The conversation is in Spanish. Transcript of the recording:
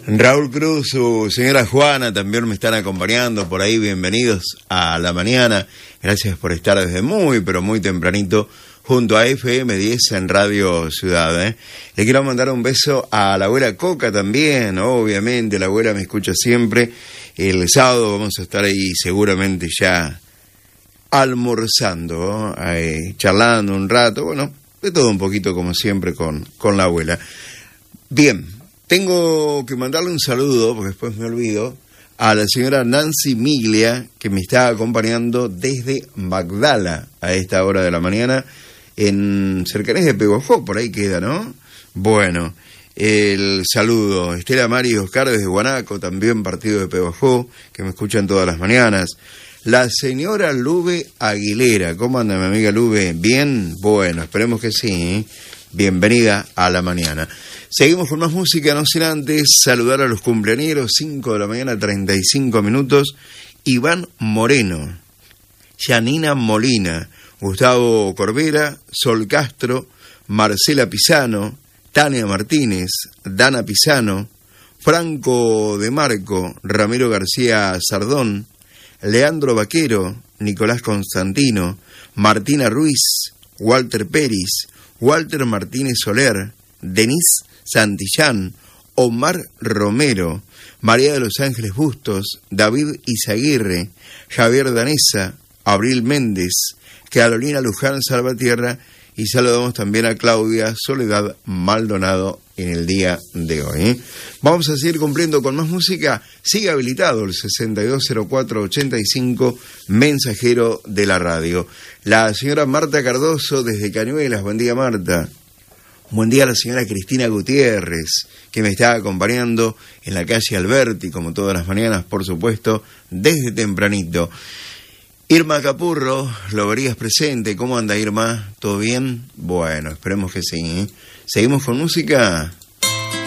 Raúl Cruz, su señora Juana también me están acompañando por ahí. Bienvenidos a la mañana. Gracias por estar desde muy, pero muy tempranito junto a FM 10 en Radio Ciudad. Le quiero mandar un beso a la abuela Coca también, obviamente. La abuela me escucha siempre. El sábado vamos a estar ahí seguramente ya almorzando, charlando un rato. Bueno, de todo un poquito como siempre con la abuela. Bien. Tengo que mandarle un saludo, porque después me olvido, a la señora Nancy Miglia, que me está acompañando desde Magdala a esta hora de la mañana, en cercanías de Peguajó, por ahí queda, ¿no? Bueno, el saludo. Estela Mari y Oscar desde Guanaco, también partido de Peguajó, que me escuchan todas las mañanas. La señora Lube Aguilera, ¿cómo anda mi amiga Lube? ¿Bien? Bueno, esperemos que sí, ¿eh? Bienvenida a la mañana. Seguimos con más música, no sin antes saludar a los cumpleañeros, 5 de la mañana, 35 minutos. Iván Moreno, Janina Molina, Gustavo Corbera, Sol Castro, Marcela Pisano, Tania Martínez, Dana Pisano, Franco de Marco, Ramiro García Sardón, Leandro Vaquero, Nicolás Constantino, Martina Ruiz, Walter Peris, Walter Martínez Soler, Denise Santillán, Omar Romero, María de los Ángeles Bustos, David Izaguirre, Javier Danesa, Abril Méndez, Carolina Luján Salvatierra, y saludamos también a Claudia Soledad Maldonado en el día de hoy. Vamos a seguir cumpliendo con más música. Sigue habilitado el 620485, mensajero de la radio. La señora Marta Cardoso desde Cañuelas. Buen día, Marta. Buen día a la señora Cristina Gutiérrez, que me está acompañando en la calle Alberti, como todas las mañanas, por supuesto, desde tempranito. Irma Capurro, lo verías presente. ¿Cómo anda, Irma? ¿Todo bien? Bueno, esperemos que sí, ¿eh? ¿Seguimos con música?